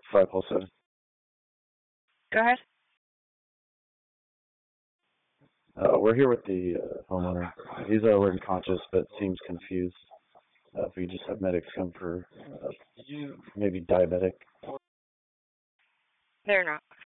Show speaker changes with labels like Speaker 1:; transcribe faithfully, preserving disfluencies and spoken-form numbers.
Speaker 1: five Pulse seven.
Speaker 2: Go ahead.
Speaker 1: Uh, we're here with the uh, homeowner. He's uh, unconscious, but seems confused. Uh, if we just have medics come for uh, maybe diabetic.
Speaker 2: They're not.